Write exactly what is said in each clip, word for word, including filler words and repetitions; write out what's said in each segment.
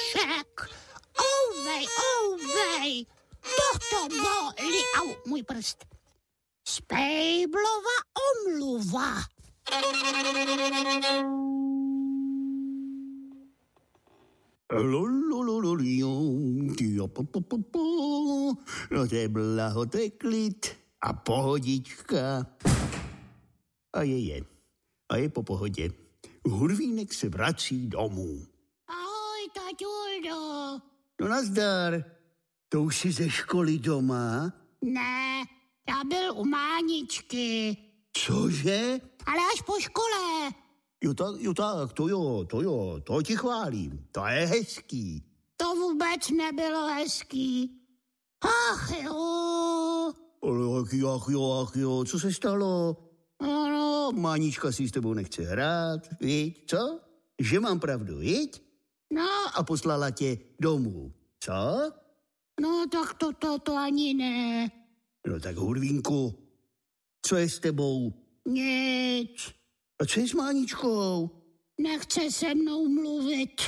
Ježíšek. Ouvej, ouvej. Toto bolí. Au, můj prst. Spejblova omluva. No to je blaho, to je klid a pohodička. A je je. A je po pohodě. Hurvínek se vrací domů. Ahoj, taťuldo. No nazdar. To už jsi ze školy doma? Ne, já byl u Máničky. Cože? Ale až po škole. Jo tak, jo tak, to jo, to jo, to ti chválím. To je hezký. To vůbec nebylo hezký. Ach jo. Ale ach jo, ach jo, ach jo, co se stalo? Ano, Mánička si s tebou nechce hrát, viď, co? Že mám pravdu, viď? No. A poslala tě domů, co? No, tak to, to, to ani ne. No tak Hurvínku, co je s tebou? Nic. A co je s Máničkou? Nechce se mnou mluvit.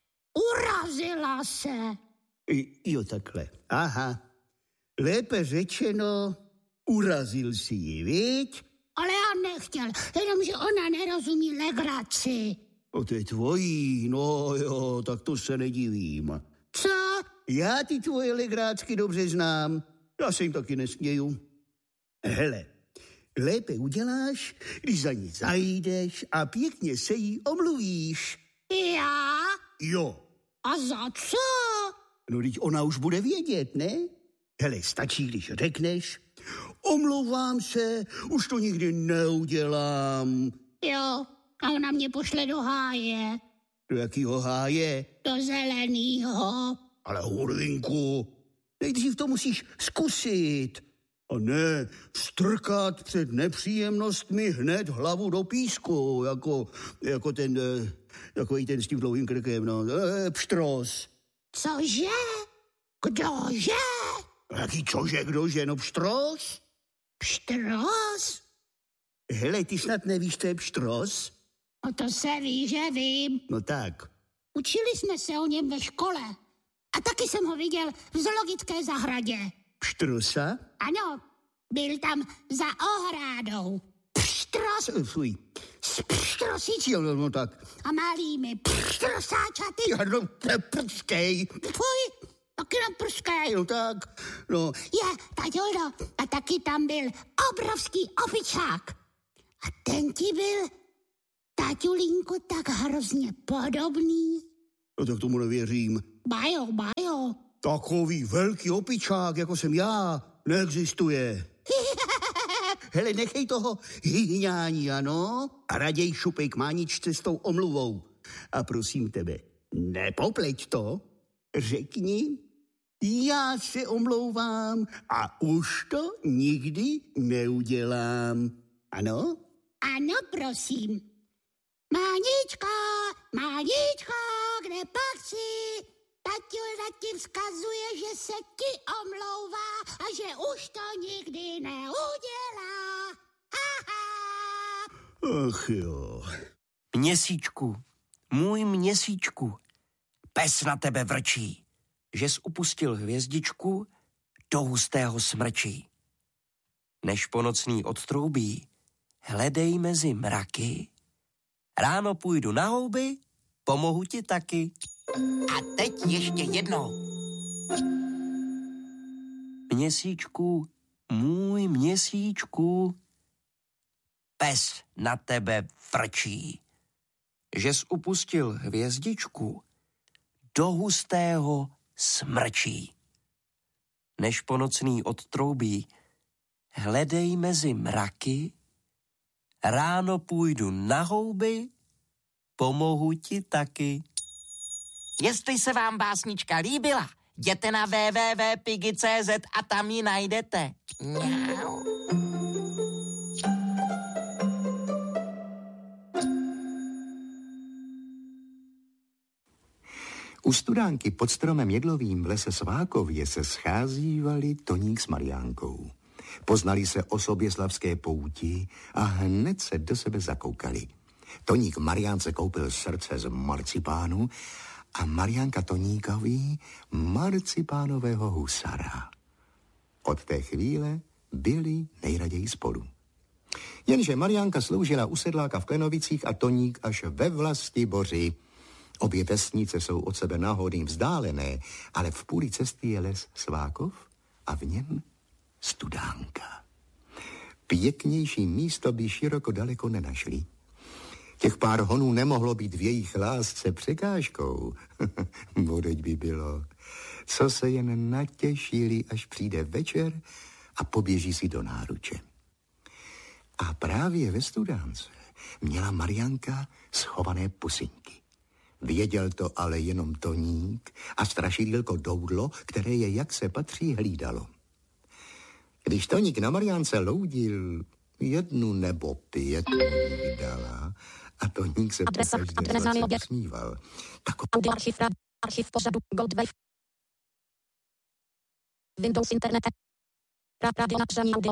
Urazila se. I, jo, takhle. Aha. Lépe řečeno, urazil si ji, viď? Ale já nechtěl, jenomže ona nerozumí legraci. O, to je tvojí, no jo, tak to se nedivím. Co? Já ty tvoje legrácky dobře znám. Já se jim taky nesměju. Hele, lépe uděláš, když za ní zajdeš a pěkně se jí omluvíš. Já? Jo. A za co? No, teď ona už bude vědět, ne? Hele, stačí, když řekneš, omlouvám se, už to nikdy neudělám. Jo, a ona mě pošle do háje. Do jakýho háje? Do zelenýho. Ale Hurvinku, nejdřív to musíš zkusit. A ne strkat před nepříjemnostmi hned hlavu do písku, jako, jako ten, jako i ten s tím dlouhým krkem, no, pštros. Cože? Kdože? Jaký cože, kdože, no pštros? Pštros? Hele, ty snad nevíš, co je pštros? No to se ví, že vím. No tak. Učili jsme se o něm ve škole. A taky jsem ho viděl v zoologické zahradě. Pštrosa? Ano, byl tam za ohrádou. Pštros. Fuj. S pštrosičí. Jo, no, no tak. A malými pštrosáčaty. Já no, prskej. Fuj, taky nám prskej. No tak, no. Je, taťoldo, a taky tam byl obrovský opičák. A ten ti byl, taťulínku, tak hrozně podobný. No tak tomu nevěřím. Bajo, bajo. Takový velký opičák, jako jsem já, neexistuje. Hele, nechej toho hyhňání, ano? A raději šupej k Máničce s tou omluvou. A prosím tebe, nepopleť to. Řekni, já se omlouvám a už to nikdy neudělám. Ano? Ano, prosím. Máničko, Máničko, kde pak jsi? Taťulda ti vzkazuje, že se ti omlouvá a že už to nikdy neudělá. Ha-ha. Ach jo. Měsíčku, můj měsíčku, pes na tebe vrčí, že jsi upustil hvězdičku do hustého smrčí. Než ponocný odtroubí, hledej mezi mraky, ráno půjdu na houby, pomohu ti taky. A teď ještě jednou. Měsíčku, můj měsíčku, pes na tebe vrčí, že jsi upustil hvězdičku do hustého smrčí. Než ponocný odtroubí, hledej mezi mraky, ráno půjdu na houby, pomohu ti taky. Jestli se vám básnička líbila, jděte na w w w tečka piggy tečka c z a tam ji najdete. Mňau. U studánky pod stromem jedlovým v lese Svákově se scházívali Toník s Mariánkou. Poznali se o Soběslavské pouti a hned se do sebe zakoukali. Toník Mariánce koupil srdce z marcipánu a Marianka Toníkovi marcipánového husara. Od té chvíle byli nejraději spolu. Jenže Marianka sloužila u sedláka v Klenovicích a Toník až ve Vlastiboři. Obě vesnice jsou od sebe náhodným vzdálené, ale v půli cesty je les Svákov a v něm Studánka. Pěknější místo by široko daleko nenašli. Těch pár honů nemohlo být v jejich lásce překážkou. Bodeď by bylo, co se jen natěšili, až přijde večer a poběží si do náruče. A právě ve Studánce měla Marianka schované pusinky. Věděl to ale jenom Toník a strašidílko Doudlo, které je, jak se patří, hlídalo. Když Toník na Mariance loudil, jednu nebo pět mu dala a Toník se Adresa, po každé zlace usmíval. Tako... Audioarchiv, archiv pořadu, Goldwave. Windows Internet. Radio napření audio.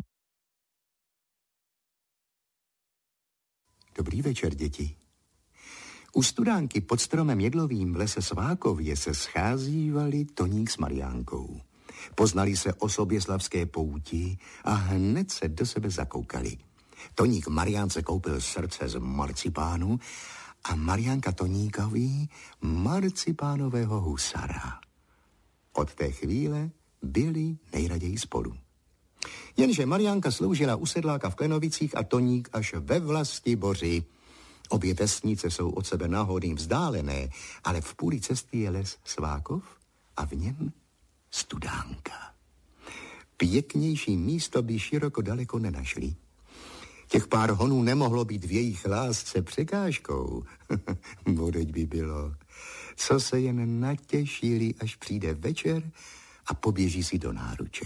Dobrý večer, děti. U Studánky pod stromem jedlovým v lese Svákově se scházívali Toník s Mariánkou. Poznali se o soběslavské pouti a hned se do sebe zakoukali. Toník Mariánce koupil srdce z marcipánu a Mariánka Toníkovi marcipánového husara. Od té chvíle byli nejraději spolu. Jenže Mariánka sloužila u sedláka v Klenovicích a Toník až ve Vlastiboři. Obě vesnice jsou od sebe náhodným vzdálené, ale v půli cesty je les Svákov a v něm Studánka. Pěknější místo by široko daleko nenašli. Těch pár honů nemohlo být v jejich lásce překážkou. Bodeď by bylo, co se jen natěšili, až přijde večer a poběží si do náruče.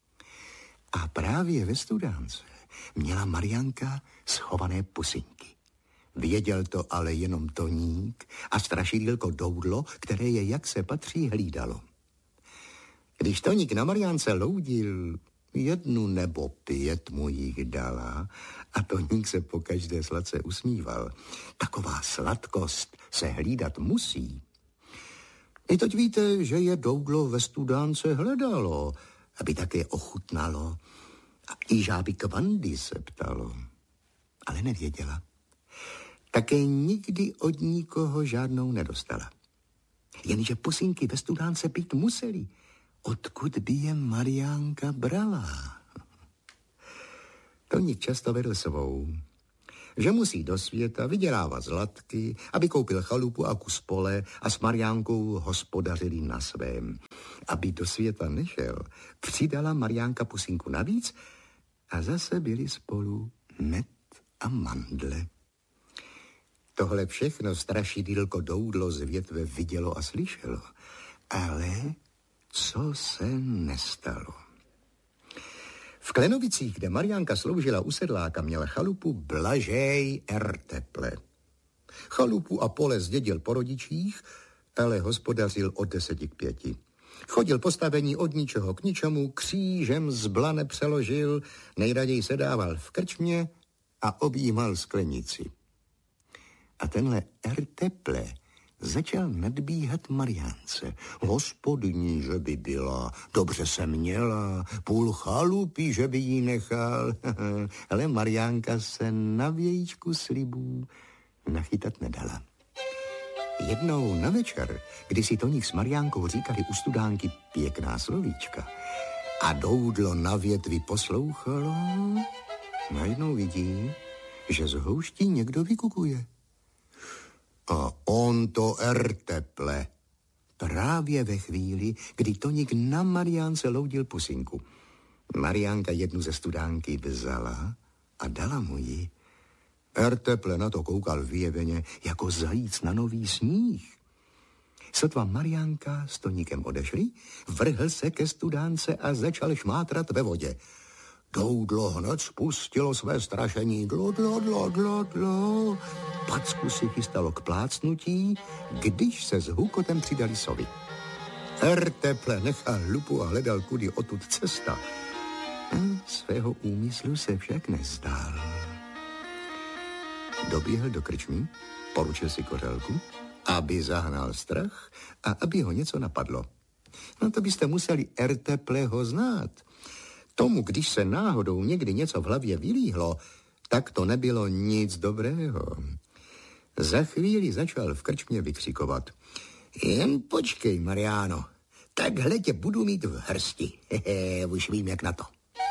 A právě ve Studánce měla Marianka schované pusinky. Věděl to ale jenom Toník a strašidílko Doudlo, které je, jak se patří, hlídalo. Když Toník na Mariánce loudil, jednu nebo pět mu jich dala a Toník se po každé sladce usmíval. Taková sladkost se hlídat musí. I teď víte, že je Doudlo ve Studánce hledalo, aby také ochutnalo a i žáby Kvandy se ptalo. Ale nevěděla. Také nikdy od nikoho žádnou nedostala. Jenže pusinky ve Studánce pít museli. Odkud by je Mariánka brala? Toník často vedl svou, že musí do světa vydělávat zlatky, aby koupil chalupu a kus pole a s Mariánkou hospodařili na svém. Aby do světa nešel, přidala Mariánka pusinku navíc a zase byli spolu med a mandle. Tohle všechno strašidílko Doudlo z větve vidělo a slyšelo. Ale co se nestalo? V Klenovicích, kde Mariánka sloužila u sedláka, měla chalupu Blažej Erteple. Chalupu a pole zdědil po rodičích, ale hospodařil od deseti k pěti. Chodil postavení od ničeho k ničemu, křížem z blane přeložil, nejraději sedával v krčmě a objímal sklenici. A tenhle Erteple začal nadbíhat Mariánce. Hospodyní, že by byla, dobře se měla, půl chalupy, že by jí nechal. Ale Mariánka se na vějíčku slibů nachytat nedala. Jednou na večer, kdy si Toník s Mariánkou říkali u Studánky pěkná slovíčka a Doudlo na větvi poslouchalo, najednou vidí, že z houští někdo vykukuje. A on to Erteple. Právě ve chvíli, kdy Toník na Mariánce loudil pusinku. Mariánka jednu ze Studánky vzala a dala mu ji. Erteple na to koukal vyjeveně jako zajíc na nový sníh. Sotva Mariánka s Toníkem odešli, vrhl se ke Studánce a začal šmátrat ve vodě. Doudlo hned spustilo své strašení. Dlo, dlo, dlo, dlo, dlo. Packu si chystalo k plácnutí, když se s hukotem přidali sovy. Erteple nechal lupu a hledal, kudy odtud cesta. A svého úmyslu se však nezdál. Doběhl do krčmy, poručil si kořelku aby zahnal strach a aby ho něco napadlo. No to byste museli Ertepleho znát. Tomu, když se náhodou někdy něco v hlavě vylíhlo, tak to nebylo nic dobrého. Za chvíli začal v krčmě vykřikovat. Jen počkej, Mariáno, takhle tě budu mít v hrsti. Hehe, už vím, jak na to.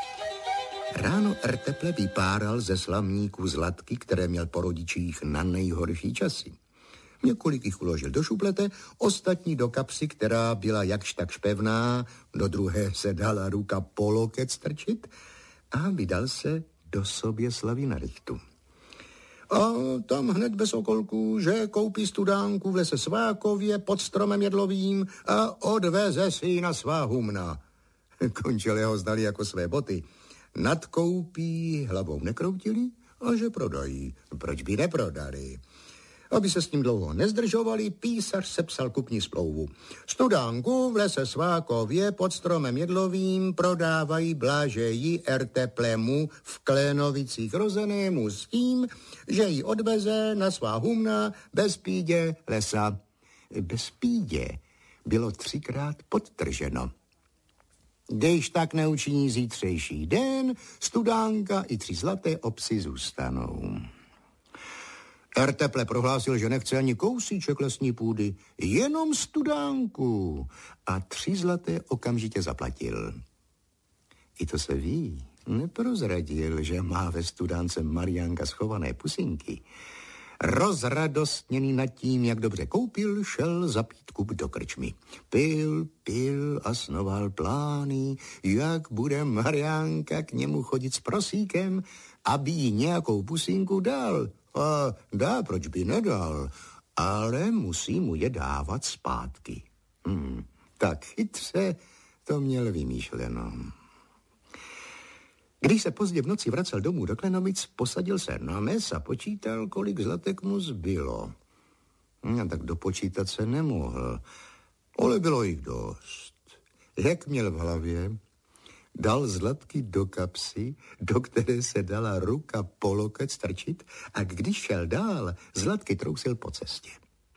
Ráno Erteple vypáral ze slamníků zlatky, které měl po rodičích na nejhorší časy. Několik jich uložil do šuplete, ostatní do kapsy, která byla jakž takž pevná, do druhé se dala ruka po loket strčit a vydal se do Soběslavy na rychtu. A tam hned bez okolků, že koupí studánku v lese Svákově pod stromem jedlovým a odveze si na svá humna. Končelé ho znali jako své boty. Nad koupí hlavou nekroutili a že prodají. Proč by neprodali? Aby se s tím dlouho nezdržovali, písař sepsal kupní smlouvu. Studánku v lese Svákově pod stromem jedlovým prodávají Blažeji Erteplemu v Klénovicích rozenému s tím, že ji odveze na svá humna bez pídě lesa. Bez pídě bylo třikrát podtrženo. Když tak neučiní zítřejší den, studánka i tři zlaté obsy zůstanou. Erteple prohlásil, že nechce ani kousíček lesní půdy, jenom studánku a tři zlaté okamžitě zaplatil. I to se ví, neprozradil, že má ve studánce Mariánka schované pusinky. Rozradostněný nad tím, jak dobře koupil, šel zapít kup do krčmy. Pil, pil a snoval plány, jak bude Mariánka k němu chodit s prosíkem, aby jí nějakou pusinku dal. A dá, proč by nedal, ale musí mu je dávat zpátky. Hmm, tak chytře to měl vymýšleno. Když se pozdě v noci vracel domů do Klenovic, posadil se na mes a počítal, kolik zlatek mu zbylo. No, tak dopočítat se nemohl, ale bylo jich dost. Jak měl v hlavě, dal zlatky do kapsy, do které se dala ruka po loket strčit a když šel dál, zlatky trousil po cestě.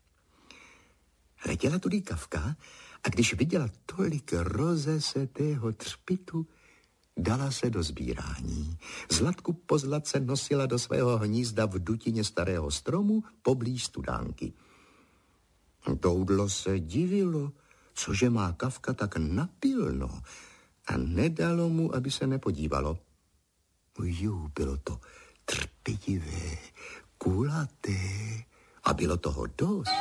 Letěla tudy kavka a když viděla tolik rozesetého třpitu, dala se do sbírání. Zlatku po zlatce nosila do svého hnízda v dutině starého stromu poblíž studánky. Doudlo se divilo, cože má kavka tak napilno, a nedalo mu, aby se nepodívalo. Jú, bylo to trpětivé, kulaté a bylo toho dost.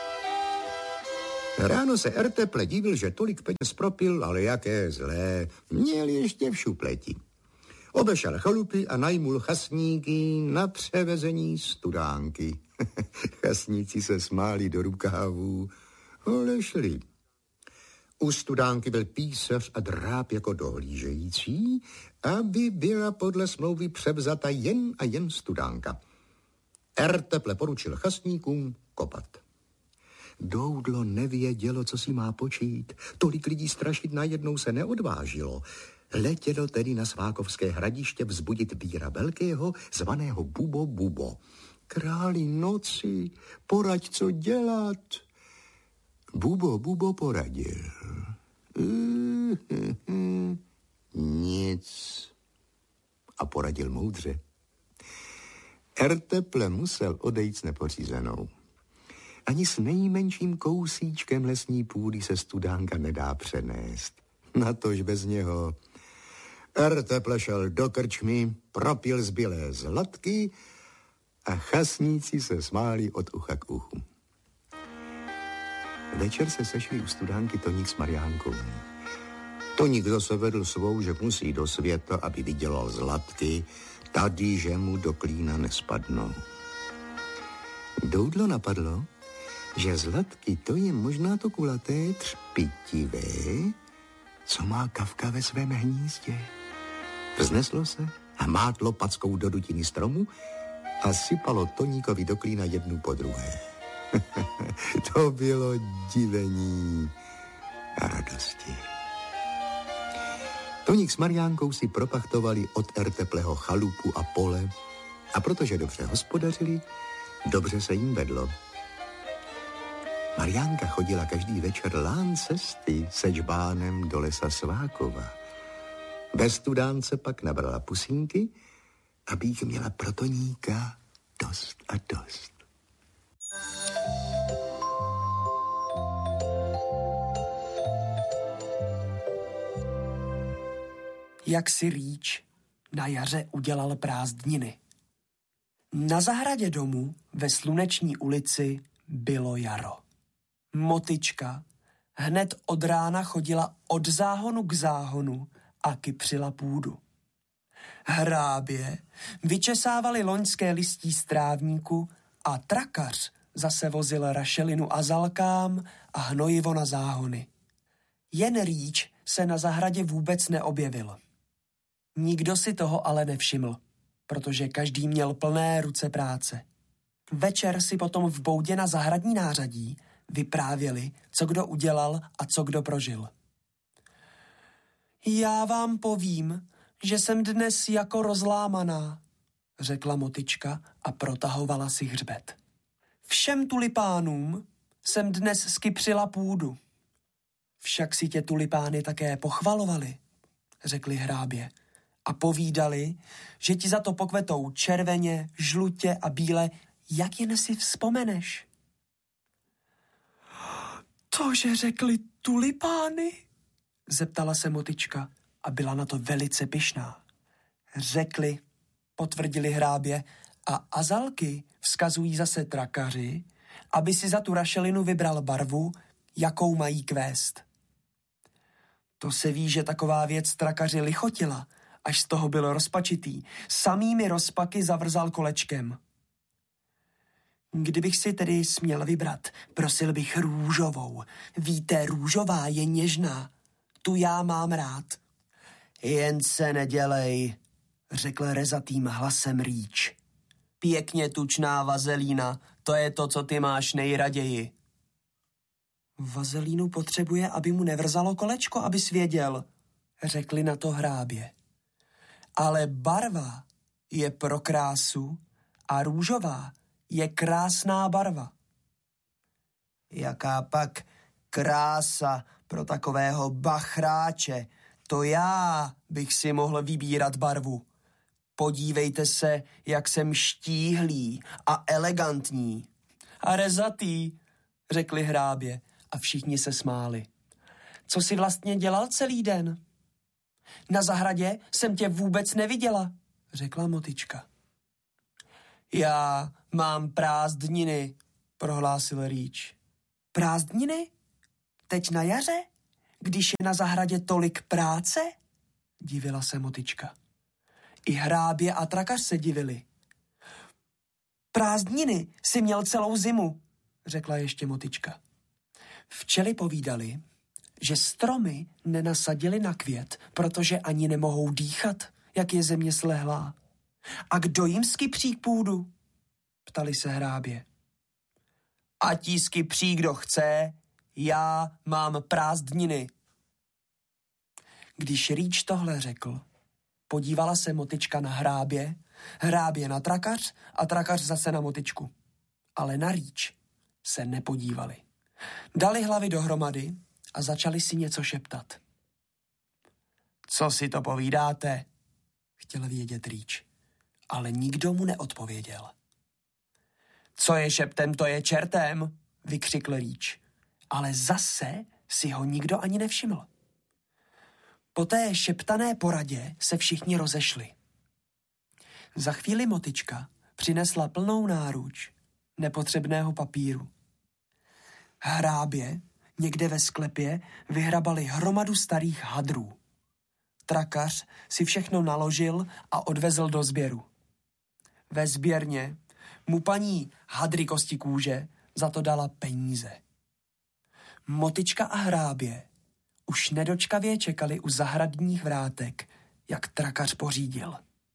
Ráno se Erteple divil, že tolik peněz propil, ale jaké zlé, měl ještě v šupleti. Obešel chalupy a najmul chasníky na převezení studánky. Chasníci se smáli do rukávů, ale šli. U studánky byl písař a dráb jako dohlížející, aby byla podle smlouvy převzata jen a jen studánka. Erteple poručil chasníkům kopat. Doudlo nevědělo, co si má počít. Tolik lidí strašit najednou se neodvážilo. Letělo tedy na Svákovské hradiště vzbudit víra velkého, zvaného Bubo Bubo. Králi noci, poraď, co dělat. Bubo Bubo poradil. Nic. A poradil moudře. Erteple musel odejít s nepořízenou. Ani s nejmenším kousíčkem lesní půdy se studánka nedá přenést. Natož bez něho. Erteple šel do krčmy, propil zbylé zlatky a chasníci se smáli od ucha k uchu. Večer se sešli u studánky Toník s Mariánkou. Toník zase vedl svou, že musí do světa, aby vydělal zlatky, tady, že mu do klína nespadnou. Doudlo napadlo, že zlatky to je možná to kulaté třpitivé, co má kavka ve svém hnízdě. Vzneslo se a mátlo packou do dutiny stromu a sypalo Toníkovi do klína jednu po druhé. To bylo divení a radosti. Toník s Mariánkou si propachtovali od Ertepleho chalupu a pole a protože dobře hospodařili, dobře se jim vedlo. Mariánka chodila každý večer lán cesty se džbánem do lesa Svákova. Bez studánce pak nabrala pusínky, aby jich měla pro Toníka dost a dost. Jak si Rýč na jaře udělal prázdniny. Na zahradě domu ve Sluneční ulici bylo jaro. Motyčka hned od rána chodila od záhonu k záhonu a kypřila půdu. Hrábě vyčesávali loňské listí z trávníku a trakař zase vozil rašelinu azalkám a hnojivo na záhony. Jen Rýč se na zahradě vůbec neobjevil. Nikdo si toho ale nevšiml, protože každý měl plné ruce práce. Večer si potom v boudě na zahradní nářadí vyprávěli, co kdo udělal a co kdo prožil. Já vám povím, že jsem dnes jako rozlámaná, řekla Motyčka a protahovala si hřbet. Všem tulipánům jsem dnes skypřila půdu. Však si tě tulipány také pochvalovali, řekli hrábě. A povídali, že ti za to pokvetou červeně, žlutě a bíle, jak jen si vzpomeneš. Tože řekli tulipány? Zeptala se Motyčka a byla na to velice pyšná. Řekli, potvrdili hrábě, a azalky vzkazují zase trakaři, aby si za tu rašelinu vybral barvu, jakou mají kvést. To se ví, že taková věc trakaři lichotila, až z toho byl rozpačitý. Samými rozpaky zavrzal kolečkem. Kdybych si tedy směl vybrat, prosil bych růžovou. Víte, růžová je něžná. Tu já mám rád. Jen se nedělej, řekl rezatým hlasem Rýč. Pěkně tučná vazelína, to je to, co ty máš nejraději. Vazelínu potřebuje, aby mu nevrzalo kolečko, aby svěděl, řekli na to hrábě. Ale barva je pro krásu a růžová je krásná barva. Jaká pak krása pro takového bachráče, to já bych si mohl vybírat barvu. Podívejte se, jak jsem štíhlý a elegantní. A rezatý, řekli hrábě a všichni se smáli. Co jsi vlastně dělal celý den? Na zahradě jsem tě vůbec neviděla, řekla Motyčka. Já mám prázdniny, prohlásil Rýč. Prázdniny? Teď na jaře? Když je na zahradě tolik práce? Divila se Motyčka. I hrábě a trakař se divili. Prázdniny si měl celou zimu, řekla ještě Motyčka. Včely povídali, že stromy nenasadili na květ, protože ani nemohou dýchat, jak je země slehlá. A kdo jim skypří půdu? Ptali se hrábě. Ať jí skypří, kdo chce, já mám prázdniny. Když Rýč tohle řekl, podívala se Motyčka na hrábě, hrábě na trakař a trakař zase na Motyčku. Ale na Rýč se nepodívali. Dali hlavy dohromady a začali si něco šeptat. Co si to povídáte? Chtěl vědět Rýč, ale nikdo mu neodpověděl. Co je šeptem, to je čertem, vykřikl Rýč, ale zase si ho nikdo ani nevšiml. Po té šeptané poradě se všichni rozešli. Za chvíli Motyčka přinesla plnou náruč nepotřebného papíru. Hrábě někde ve sklepě vyhrabali hromadu starých hadrů. Trakař si všechno naložil a odvezl do sběru. Ve sběrně mu paní Hadry Kosti kůže za to dala peníze. Motyčka a hrábě už nedočkavě čekali u zahradních vrátek, jak trakař pořídil.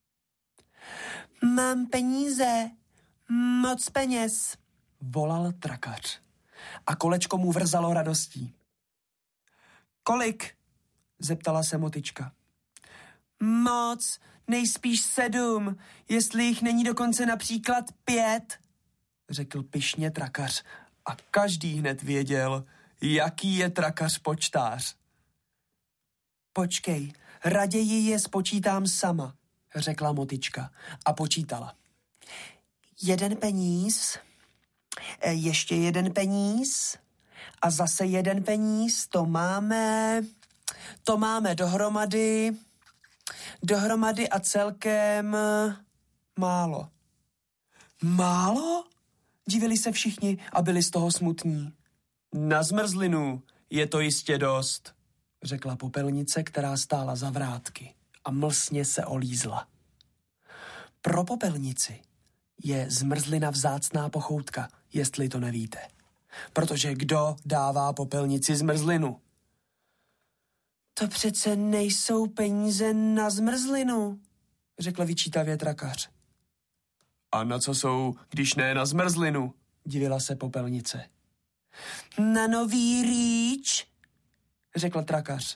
Mám peníze, moc peněz, volal trakař a kolečko mu vrzalo radostí. Kolik? Zeptala se Motyčka. Moc, nejspíš sedm, jestli jich není dokonce například pět, řekl pyšně trakař A každý hned věděl, jaký je trakař počtář. Počkej, raději je spočítám sama, řekla Motička a počítala. Jeden peníz, ještě jeden peníz a zase jeden peníz, to máme, to máme dohromady, dohromady a celkem málo. Málo? Divili se všichni a byli z toho smutní. Na zmrzlinu je to jistě dost, řekla popelnice, která stála za vrátky a mlsně se olízla. Pro popelnici je zmrzlina vzácná pochoutka, jestli to nevíte. Protože kdo dává popelnici zmrzlinu? To přece nejsou peníze na zmrzlinu, řekl vyčítavě trakař. A na co jsou, když ne na zmrzlinu? Divila se popelnice. Na nový rýč, řekl trakař.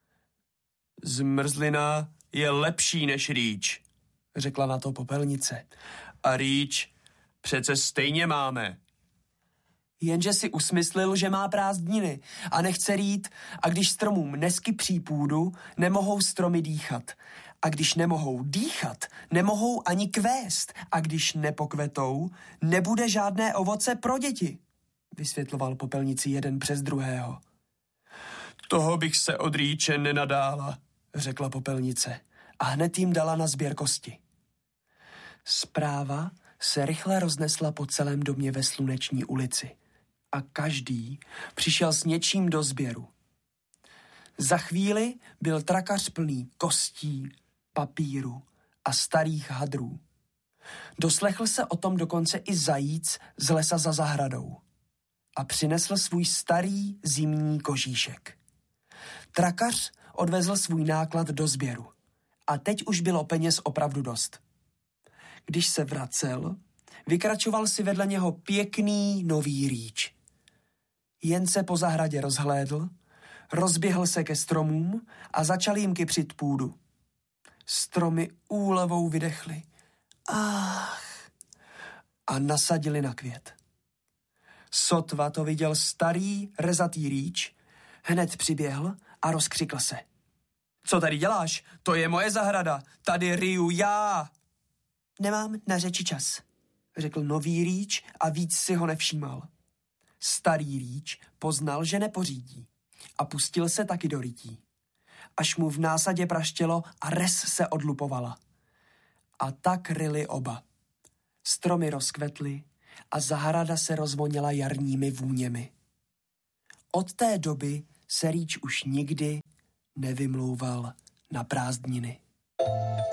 Zmrzlina je lepší než rýč, řekla na to popelnice. A rýč přece stejně máme. Jenže si usmyslil, že má prázdniny a nechce rýt, a když stromům neskypří půdu, nemohou stromy dýchat. A když nemohou dýchat, nemohou ani kvést. A když nepokvetou, nebude žádné ovoce pro děti, vysvětloval popelnici jeden přes druhého. Toho bych se od rýče nenadála, řekla popelnice a hned jim dala na sběr kosti. Zpráva se rychle roznesla po celém domě ve Sluneční ulici a každý přišel s něčím do sběru. Za chvíli byl trakař plný kostí, papíru a starých hadrů. Doslechl se o tom dokonce i zajíc z lesa za zahradou a přinesl svůj starý zimní kožíšek. Trakař odvezl svůj náklad do sběru a teď už bylo peněz opravdu dost. Když se vracel, vykračoval si vedle něho pěkný nový rýč. Jen se po zahradě rozhlédl, rozběhl se ke stromům a začal jim kypřit půdu. Stromy úlevou vydechly. Ach! A nasadili na květ. Sotva to viděl starý rezatý rýč, hned přiběhl a rozkřikl se. Co tady děláš? To je moje zahrada. Tady ryju já. Nemám na řeči čas, řekl nový rýč a víc si ho nevšímal. Starý rýč poznal, že nepořídí a pustil se taky do rytí. Až mu v násadě praštělo a res se odlupovala. A tak ryli oba. Stromy rozkvetly a zahrada se rozvoněla jarními vůněmi. Od té doby se rýč už nikdy nevymlouval na prázdniny.